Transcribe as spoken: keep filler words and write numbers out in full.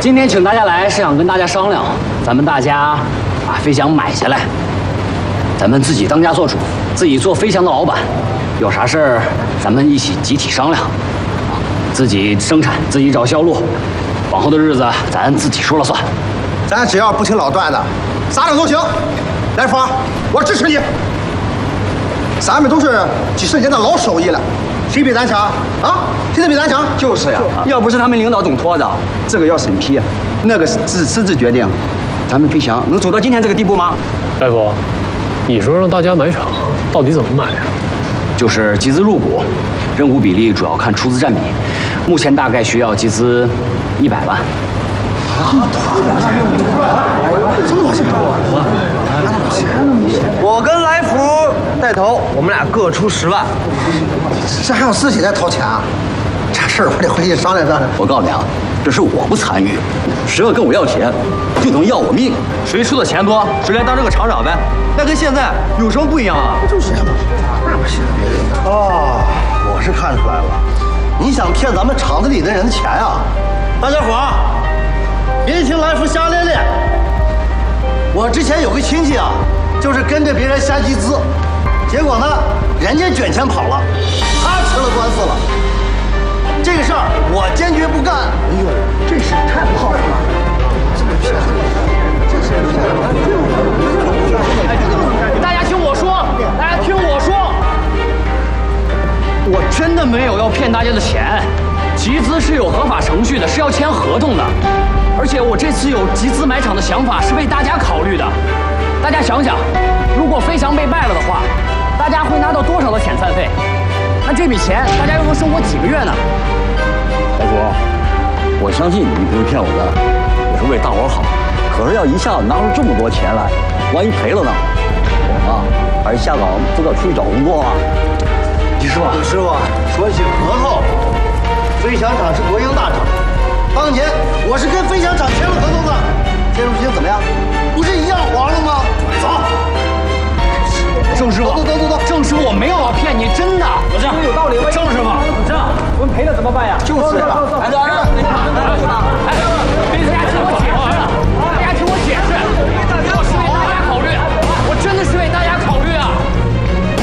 今天请大家来是想跟大家商量，咱们大家把飞翔买下来，咱们自己当家做主，自己做飞翔的老板。有啥事儿咱们一起集体商量，自己生产，自己找销路。往后的日子咱自己说了算。 咱只要不听老段的，咋整都行。来福，我支持你。咱们都是几十年的老手艺了，谁比咱强啊？谁比咱强？ 就是呀，要不是他们领导总拖着，这个要审批，那个是自私自决定，咱们飞翔能走到今天这个地步吗？ 大夫，你说让大家买厂，到底怎么买呀？ 就是集资入股，认股比例主要看出资占比，目前大概需要集资一百万。 这么多钱？ 我跟来福带头，我们俩各出十万。 这还用自己再掏钱啊？这事儿我得回去商量商量。 我告诉你啊，这事我不参与，谁要跟我要钱，就能要我命。 谁出的钱多，谁来当这个厂长呗。那跟现在有什么不一样啊？ 就是呀，那不行。哦，我是看出来了，你想骗咱们厂子里的人的钱啊？大家伙儿，别听来福瞎咧咧。我之前有个亲戚啊，就是跟着别人瞎集资，结果呢，人家卷钱跑了，他吃了官司了。这个事儿我坚决不干。哎呦，这事太不靠谱了！这么骗子，这是大家听我说，大家听我说，我真的没有要骗大家的钱，集资是有合法程序的，是要签合同的，而且我这次有集资买厂的想法是为大家考虑的。大家想想，如果飞翔被败了的话，大家会拿到多少的遣散费？那这笔钱大家又能生活几个月呢？ 大哥，我相信你不会骗我的，我是为大伙好。可是要一下子拿出这么多钱来，万一赔了呢？我啊，还是下岗自个儿出去找工作啊。 李师傅，师傅，说起合同，飞翔厂是国营大厂，当年我是跟飞翔厂签了合同的，现如今怎么样？不是一样黄了吗？走。 郑师傅， 走走走走， 郑师傅，我没有要骗你，真的。我这样有道理。郑师傅，这样我们赔了怎么办呀？ 就是啊，来哥。